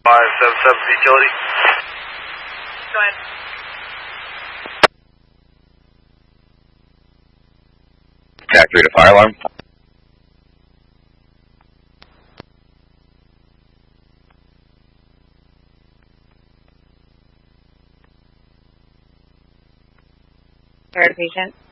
577 utility. Go ahead. Jack 3 to fire alarm. Where patient?